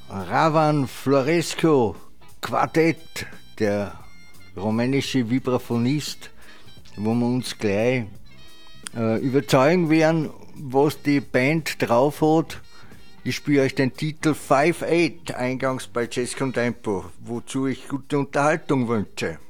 Ravan Florescu Quartett, der rumänische Vibraphonist, wo wir uns gleich überzeugen werden, was die Band drauf hat. Ich spiele euch den Titel 5-8 eingangs bei Jazz Tempo, wozu ich gute Unterhaltung wünsche.